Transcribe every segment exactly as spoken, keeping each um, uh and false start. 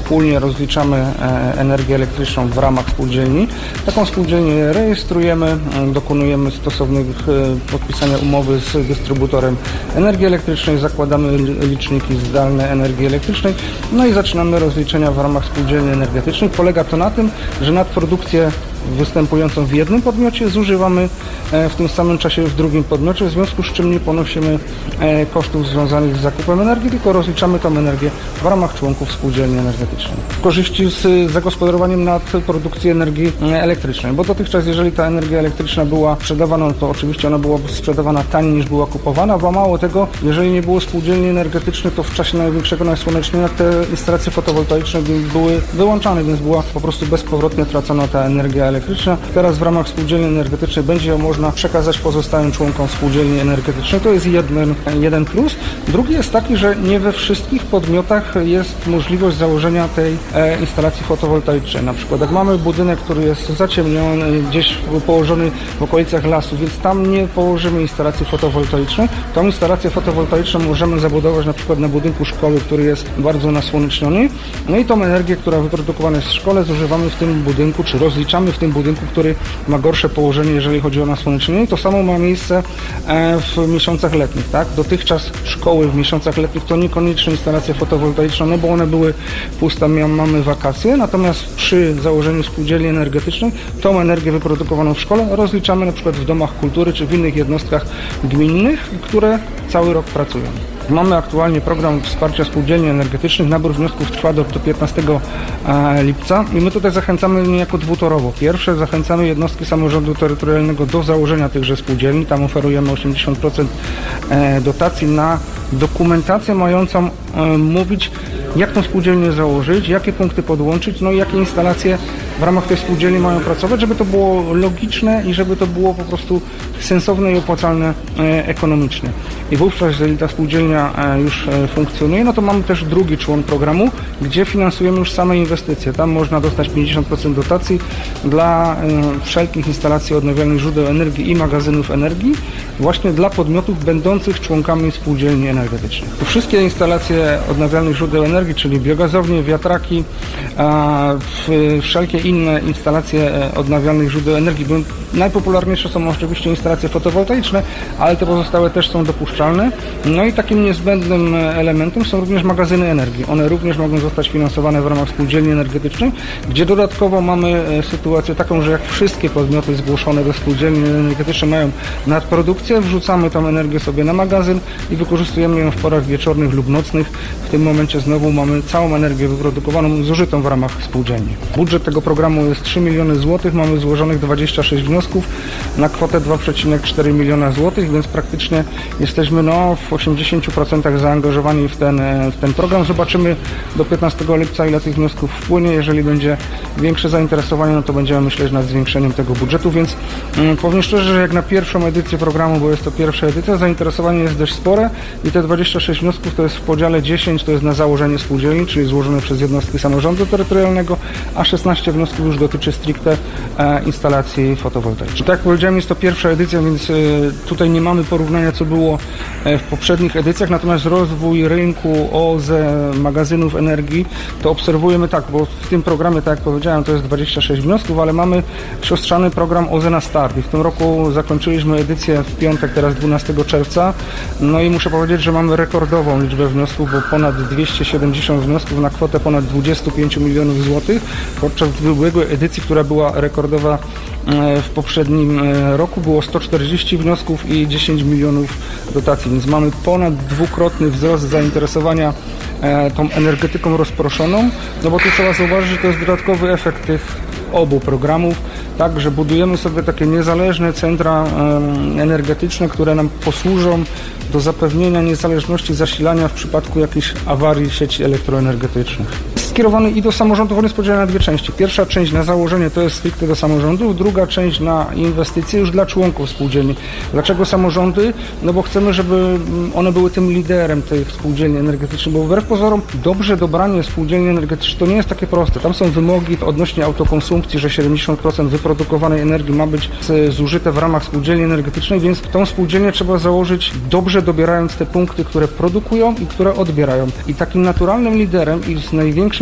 wspólnie rozliczamy energię elektryczną w ramach spółdzielni. Taką spółdzielnię rejestrujemy, dokonujemy stosownych podpisania umowy z dystrybutorem energii elektrycznej, zakładamy liczniki zdalne energii elektrycznej, no i zaczynamy rozliczenia w ramach spółdzielni energetycznych. Polega to na tym, że nadprodukcję występującą w jednym podmiocie zużywamy w tym samym czasie w drugim podmiocie, w związku z czym nie ponosimy kosztów związanych z zakupem energii, tylko rozliczamy tą energię w ramach członków spółdzielni energetycznej. Korzyści z zagospodarowaniem nadprodukcji energii elektrycznej, bo dotychczas jeżeli ta energia elektryczna była sprzedawana, to oczywiście ona była sprzedawana taniej niż była kupowana, bo mało tego, jeżeli nie było spółdzielni energetycznych, to w czasie największego nasłonecznienia te instalacje fotowoltaiczne były wyłączane, więc była po prostu bezpowrotnie tracona ta energia elektryczna. Teraz w ramach spółdzielni energetycznej będzie ją można przekazać pozostałym członkom spółdzielni energetycznej. To jest jeden, jeden plus. Drugi jest taki, że nie we wszystkich podmiotach jest możliwość założenia tej e, instalacji fotowoltaicznej. Na przykład jak mamy budynek, który jest zaciemniony, gdzieś położony w okolicach lasu, więc tam nie położymy instalacji fotowoltaicznej. Tą instalację fotowoltaiczną możemy zabudować na przykład na budynku szkoły, który jest bardzo nasłoneczniony. No i tą energię, która wyprodukowana jest w szkole, zużywamy w tym budynku, czy rozliczamy w tym budynku, który ma gorsze położenie, jeżeli chodzi o nasłonecznienie. To samo ma miejsce w miesiącach letnich, tak? Dotychczas szkoły w miesiącach letnich to niekoniecznie instalacje fotowoltaiczne, no bo one były puste, mamy wakacje, natomiast przy założeniu spółdzielni energetycznej tą energię wyprodukowaną w szkole rozliczamy na przykład w domach kultury, czy w innych jednostkach gminnych, które cały rok pracują. Mamy aktualnie program wsparcia spółdzielni energetycznych. Nabór wniosków trwa do, do piętnastego lipca i my tutaj zachęcamy niejako dwutorowo. Pierwsze, zachęcamy jednostki samorządu terytorialnego do założenia tychże spółdzielni. Tam oferujemy osiemdziesiąt procent dotacji na dokumentację mającą mówić, jak tą spółdzielnię założyć, jakie punkty podłączyć, no i jakie instalacje w ramach tej spółdzielni mają pracować, żeby to było logiczne i żeby to było po prostu sensowne i opłacalne ekonomicznie. I wówczas, jeżeli ta spółdzielnia już funkcjonuje, no to mamy też drugi człon programu, gdzie finansujemy już same inwestycje. Tam można dostać pięćdziesiąt procent dotacji dla wszelkich instalacji odnawialnych źródeł energii i magazynów energii, właśnie dla podmiotów będących członkami spółdzielni energetycznych. To wszystkie instalacje odnawialnych źródeł energii, czyli biogazownie, wiatraki, wszelkie inne instalacje odnawialnych źródeł energii. Najpopularniejsze są oczywiście instalacje fotowoltaiczne, ale te pozostałe też są dopuszczalne. No i takim niezbędnym elementem są również magazyny energii. One również mogą zostać finansowane w ramach spółdzielni energetycznej, gdzie dodatkowo mamy sytuację taką, że jak wszystkie podmioty zgłoszone do spółdzielni energetycznej mają nadprodukcję, wrzucamy tą energię sobie na magazyn i wykorzystujemy ją w porach wieczornych lub nocnych. W tym momencie znowu mamy całą energię wyprodukowaną, zużytą w ramach spółdzielni. Budżet tego programu jest trzy miliony złotych, mamy złożonych dwadzieścia sześć wniosków na kwotę dwa przecinek cztery miliona złotych, więc praktycznie jesteśmy no, w osiemdziesięciu procentach zaangażowani w ten, w ten program. Zobaczymy do piętnastego lipca, ile tych wniosków wpłynie. Jeżeli będzie większe zainteresowanie, no to będziemy myśleć nad zwiększeniem tego budżetu, więc mm, powiem szczerze, że jak na pierwszą edycję programu, bo jest to pierwsza edycja, zainteresowanie jest dość spore i te dwadzieścia sześć wniosków to jest w podziale dziesięć, to jest na założenie spółdzielni, czyli złożone przez jednostki samorządu terytorialnego, a szesnaście wniosków już dotyczy stricte e, instalacji fotowoltaicznej. Tak jak powiedziałem, jest to pierwsza edycja, więc e, tutaj nie mamy porównania, co było e, w poprzednich edycjach, natomiast rozwój rynku O Z E, magazynów energii, to obserwujemy tak, bo w tym programie, tak jak powiedziałem, to jest dwadzieścia sześć wniosków, ale mamy siostrzany program O Z E na start i w tym roku zakończyliśmy edycję w piątek, teraz dwunastego czerwca, no i muszę powiedzieć, że mamy rekordową liczbę wniosków, bo ponad dwieście siedemdziesiąt wniosków na kwotę ponad dwadzieścia pięć milionów złotych, podczas ubiegłej edycji, która była rekordowa w poprzednim roku, było sto czterdzieści wniosków i dziesięć milionów dotacji, więc mamy ponad dwukrotny wzrost zainteresowania tą energetyką rozproszoną, no bo tu trzeba zauważyć, że to jest dodatkowy efekt tych obu programów, tak, że budujemy sobie takie niezależne centra energetyczne, które nam posłużą do zapewnienia niezależności zasilania w przypadku jakiejś awarii sieci elektroenergetycznych. Skierowany i do samorządów, on jest podzielony na dwie części. Pierwsza część na założenie to jest stricte do samorządów, druga część na inwestycje już dla członków spółdzielni. Dlaczego samorządy? No bo chcemy, żeby one były tym liderem tych spółdzielni energetycznych, bo wbrew pozorom dobrze dobranie spółdzielni energetycznych to nie jest takie proste. Tam są wymogi odnośnie autokonsumpcji, że siedemdziesiąt procent wyprodukowanej energii ma być zużyte w ramach spółdzielni energetycznej, więc tą spółdzielnię trzeba założyć dobrze dobierając te punkty, które produkują i które odbierają. I takim naturalnym liderem i z największym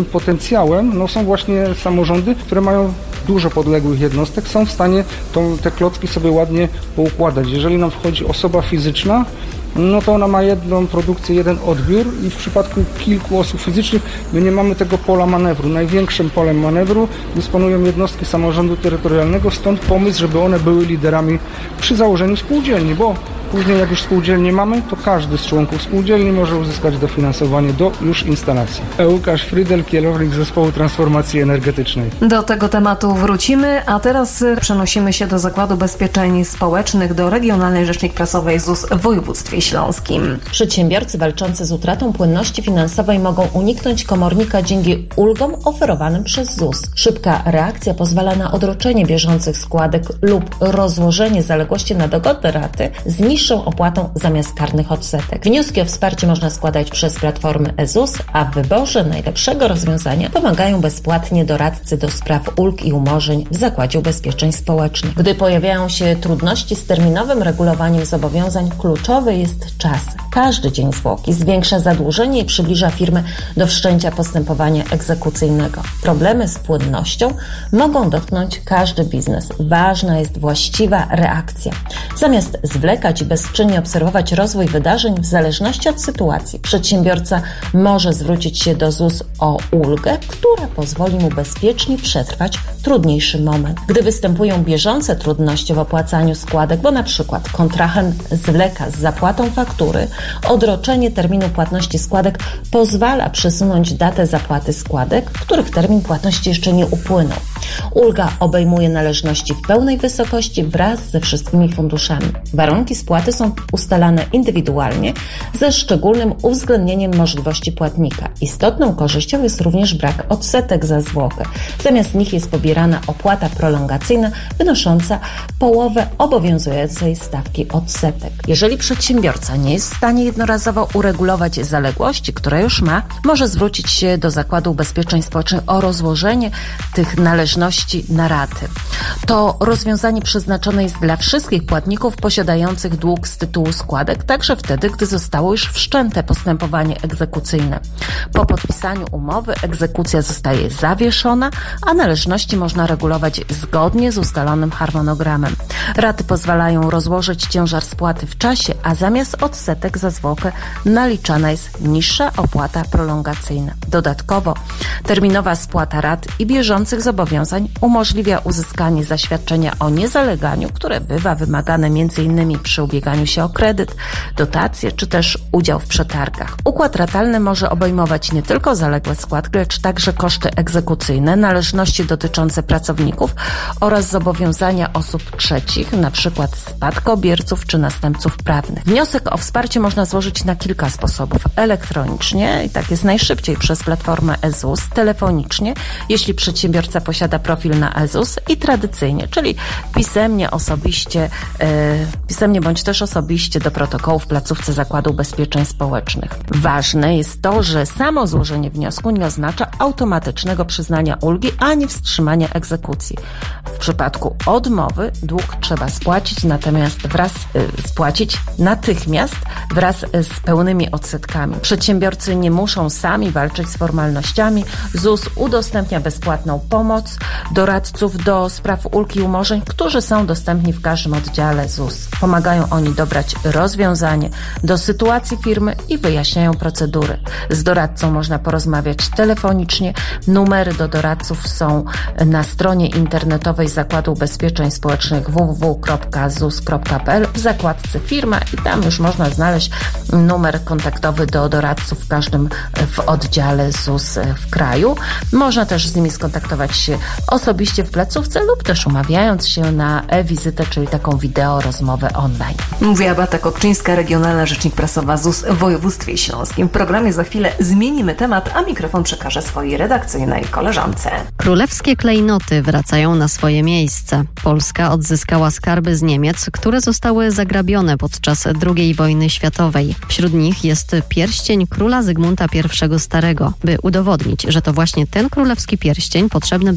największym potencjałem no, są właśnie samorządy, które mają dużo podległych jednostek, są w stanie tą, te klocki sobie ładnie poukładać. Jeżeli nam wchodzi osoba fizyczna, no to ona ma jedną produkcję, jeden odbiór i w przypadku kilku osób fizycznych my nie mamy tego pola manewru. Największym polem manewru dysponują jednostki samorządu terytorialnego, stąd pomysł, żeby one były liderami przy założeniu spółdzielni, bo później jak już spółdzielnie mamy, to każdy z członków spółdzielni może uzyskać dofinansowanie do już instalacji. Łukasz Frydel, kierownik Zespołu Transformacji Energetycznej. Do tego tematu wrócimy, a teraz przenosimy się do Zakładu Ubezpieczeń Społecznych, do Regionalnej Rzecznik Prasowej Z U S w województwie śląskim. Przedsiębiorcy walczący z utratą płynności finansowej mogą uniknąć komornika dzięki ulgom oferowanym przez Z U S. Szybka reakcja pozwala na odroczenie bieżących składek lub rozłożenie zaległości na dogodne raty z niższą opłatą zamiast karnych odsetek. Wnioski o wsparcie można składać przez platformy e Z U S, a w wyborze najlepszego rozwiązania pomagają bezpłatnie doradcy do spraw ulg i umorzeń w Zakładzie Ubezpieczeń Społecznych. Gdy pojawiają się trudności z terminowym regulowaniem zobowiązań, kluczowy jest czas. Każdy dzień zwłoki zwiększa zadłużenie i przybliża firmy do wszczęcia postępowania egzekucyjnego. Problemy z płynnością mogą dotknąć każdy biznes. Ważna jest właściwa reakcja. Zamiast zwlekać i bezczynnie obserwować rozwój wydarzeń w zależności od sytuacji, przedsiębiorca może zwrócić się do Z U S o ulgę, która pozwoli mu bezpiecznie przetrwać trudniejszy moment. Gdy występują bieżące trudności w opłacaniu składek, bo na przykład kontrahent zwleka z zapłatą faktury, odroczenie terminu płatności składek pozwala przesunąć datę zapłaty składek, których termin płatności jeszcze nie upłynął. Ulga obejmuje należności w pełnej wysokości wraz ze wszystkimi funduszami. Warunki spłaty są ustalane indywidualnie ze szczególnym uwzględnieniem możliwości płatnika. Istotną korzyścią jest również brak odsetek za zwłokę. Zamiast nich jest pobierana opłata prolongacyjna wynosząca połowę obowiązującej stawki odsetek. Jeżeli przedsiębiorca nie jest w stanie jednorazowo uregulować zaległości, które już ma, może zwrócić się do Zakładu Ubezpieczeń Społecznych o rozłożenie tych należności na raty. To rozwiązanie przeznaczone jest dla wszystkich płatników posiadających dług z tytułu składek, także wtedy, gdy zostało już wszczęte postępowanie egzekucyjne. Po podpisaniu umowy egzekucja zostaje zawieszona, a należności można regulować zgodnie z ustalonym harmonogramem. Raty pozwalają rozłożyć ciężar spłaty w czasie, a zamiast odsetek za zwłokę naliczana jest niższa opłata prolongacyjna. Dodatkowo terminowa spłata rat i bieżących zobowiązań umożliwia uzyskanie zaświadczenia o niezaleganiu, które bywa wymagane między innymi przy ubieganiu się o kredyt, dotacje czy też udział w przetargach. Układ ratalny może obejmować nie tylko zaległe składki, lecz także koszty egzekucyjne, należności dotyczące pracowników oraz zobowiązania osób trzecich, np. spadkobierców czy następców prawnych. Wniosek o wsparcie można złożyć na kilka sposobów. Elektronicznie, i tak jest najszybciej przez platformę e Z U S, telefonicznie, jeśli przedsiębiorca posiada profil na e Z U S, i tradycyjnie, czyli pisemnie, osobiście, yy, pisemnie bądź też osobiście do protokołu w placówce Zakładu Ubezpieczeń Społecznych. Ważne jest to, że samo złożenie wniosku nie oznacza automatycznego przyznania ulgi ani wstrzymania egzekucji. W przypadku odmowy dług trzeba spłacić, natomiast wraz yy, spłacić natychmiast wraz z pełnymi odsetkami. Przedsiębiorcy nie muszą sami walczyć z formalnościami. Z U S udostępnia bezpłatną pomoc doradców do spraw ulg i umorzeń, którzy są dostępni w każdym oddziale Z U S. Pomagają oni dobrać rozwiązanie do sytuacji firmy i wyjaśniają procedury. Z doradcą można porozmawiać telefonicznie. Numery do doradców są na stronie internetowej Zakładu Ubezpieczeń Społecznych w w w kropka z u s kropka p l w zakładce firma i tam już można znaleźć numer kontaktowy do doradców w każdym w oddziale Z U S w kraju. Można też z nimi skontaktować się osobiście w placówce lub też umawiając się na e-wizytę, czyli taką wideo rozmowę online. Mówiła Beata Kopczyńska, Regionalna Rzecznik Prasowa Z U S w województwie śląskim. W programie za chwilę zmienimy temat, a mikrofon przekażę swojej redakcyjnej koleżance. Królewskie klejnoty wracają na swoje miejsce. Polska odzyskała skarby z Niemiec, które zostały zagrabione podczas drugiej wojny światowej. Wśród nich jest pierścień króla Zygmunta I Starego. By udowodnić, że to właśnie ten królewski pierścień, potrzebne były badania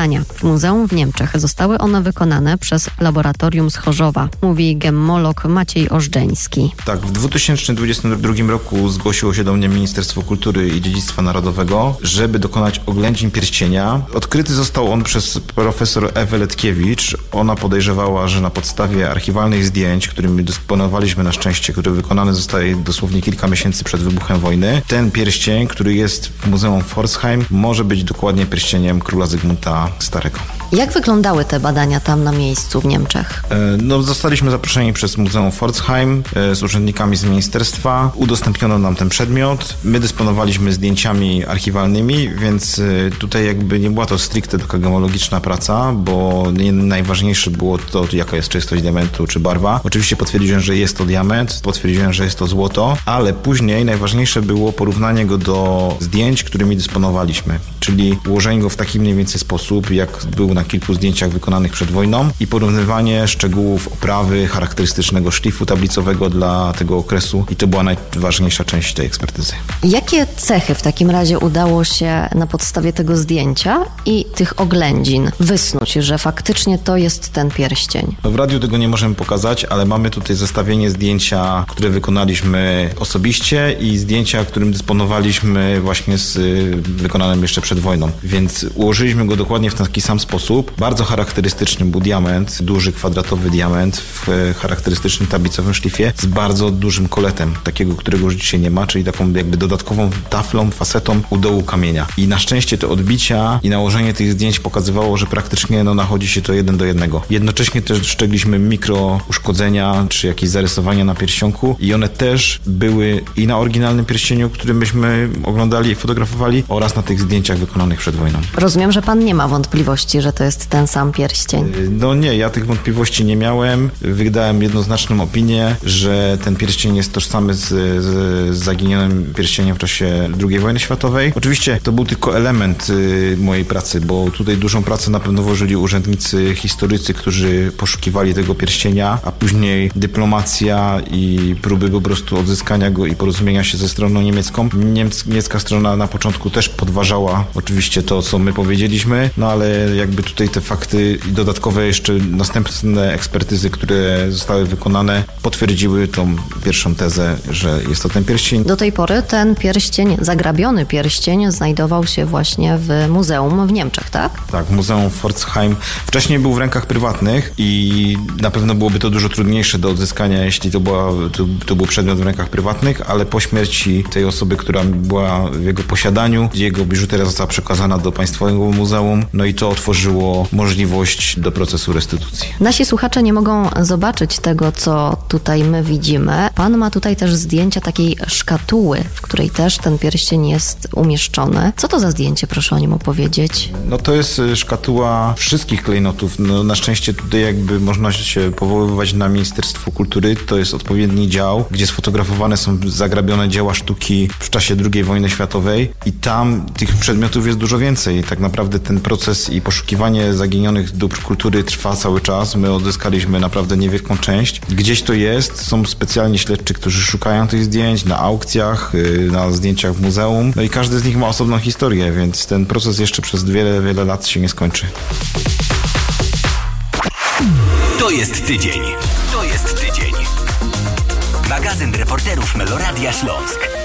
badania. W muzeum w Niemczech zostały one wykonane przez laboratorium z Chorzowa, mówi gemmolog Maciej Ożdżeński. Tak, w dwa tysiące dwudziestym drugim roku zgłosiło się do mnie Ministerstwo Kultury i Dziedzictwa Narodowego, żeby dokonać oględzin pierścienia. Odkryty został on przez profesor Ewę Letkiewicz. Ona podejrzewała, że na podstawie archiwalnych zdjęć, którymi dysponowaliśmy na szczęście, które wykonane zostały dosłownie kilka miesięcy przed wybuchem wojny, ten pierścień, który jest w Muzeum Pforzheim, może być dokładnie pierścieniem króla Zygmunta Starego. Jak wyglądały te badania tam na miejscu w Niemczech? No, zostaliśmy zaproszeni przez Muzeum Pforzheim z urzędnikami z ministerstwa. Udostępniono nam ten przedmiot. My dysponowaliśmy zdjęciami archiwalnymi, więc tutaj jakby nie była to stricte taka gemologiczna praca, bo najważniejsze było to, jaka jest czystość diamentu czy barwa. Oczywiście potwierdziłem, że jest to diament, potwierdziłem, że jest to złoto, ale później najważniejsze było porównanie go do zdjęć, którymi dysponowaliśmy, czyli ułożenie go w taki mniej więcej sposób, jak był na kilku zdjęciach wykonanych przed wojną i porównywanie szczegółów oprawy, charakterystycznego szlifu tablicowego dla tego okresu i to była najważniejsza część tej ekspertyzy. Jakie cechy w takim razie udało się na podstawie tego zdjęcia i tych oględzin wysnuć, że faktycznie to jest ten pierścień? No w radiu tego nie możemy pokazać, ale mamy tutaj zestawienie zdjęcia, które wykonaliśmy osobiście i zdjęcia, którym dysponowaliśmy właśnie z wykonanym jeszcze przed wojną. Więc ułożyliśmy go dokładnie w taki sam sposób. Bardzo charakterystyczny był diament, duży kwadratowy diament w charakterystycznym tablicowym szlifie z bardzo dużym koletem, takiego, którego już dzisiaj nie ma, czyli taką jakby dodatkową taflą, fasetą u dołu kamienia. I na szczęście te odbicia i nałożenie tych zdjęć pokazywało, że praktycznie no, nachodzi się to jeden do jednego. Jednocześnie też szczegliśmy mikro uszkodzenia, czy jakieś zarysowania na pierścionku i one też były i na oryginalnym pierścieniu, który myśmy oglądali i fotografowali, oraz na tych zdjęciach wykonanych przed wojną. Rozumiem, że pan nie ma wątpliwości, że to jest ten sam pierścień. No nie, ja tych wątpliwości nie miałem. Wydałem jednoznaczną opinię, że ten pierścień jest tożsamy z, z, z zaginionym pierścieniem w czasie drugiej wojny światowej. Oczywiście to był tylko element y, mojej pracy, bo tutaj dużą pracę na pewno włożyli urzędnicy, historycy, którzy poszukiwali tego pierścienia, a później dyplomacja i próby po prostu odzyskania go i porozumienia się ze stroną niemiecką. Niemc, niemiecka strona na początku też podważała oczywiście to, co my powiedzieliśmy, no ale jakby tutaj te fakty i dodatkowe jeszcze następne ekspertyzy, które zostały wykonane, potwierdziły tą pierwszą tezę, że jest to ten pierścień. Do tej pory ten pierścień, zagrabiony pierścień, znajdował się właśnie w muzeum w Niemczech, tak? Tak, w Muzeum Pforzheim. Wcześniej był w rękach prywatnych i na pewno byłoby to dużo trudniejsze do odzyskania, jeśli to, była, to, to był przedmiot w rękach prywatnych, ale po śmierci tej osoby, która była w jego posiadaniu, jego biżuteria została przekazana do Państwowego Muzeum, no i to otworzyło możliwość do procesu restytucji. Nasi słuchacze nie mogą zobaczyć tego, co tutaj my widzimy. Pan ma tutaj też zdjęcia takiej szkatuły, w której też ten pierścień jest umieszczony. Co to za zdjęcie, proszę o nim opowiedzieć? No to jest szkatuła wszystkich klejnotów. No, na szczęście tutaj jakby można się powoływać na Ministerstwo Kultury. To jest odpowiedni dział, gdzie sfotografowane są zagrabione dzieła sztuki w czasie drugiej wojny światowej i tam tych przedmiotów jest dużo więcej. Tak naprawdę ten proces i poszukiwanie zaginionych dóbr kultury trwa cały czas. My odzyskaliśmy naprawdę niewielką część. Gdzieś to jest. Są specjalni śledczy, którzy szukają tych zdjęć na aukcjach, na zdjęciach w muzeum. No i każdy z nich ma osobną historię, więc ten proces jeszcze przez wiele, wiele lat się nie skończy. To jest tydzień. To jest tydzień. Magazyn reporterów Meloradia Śląsk.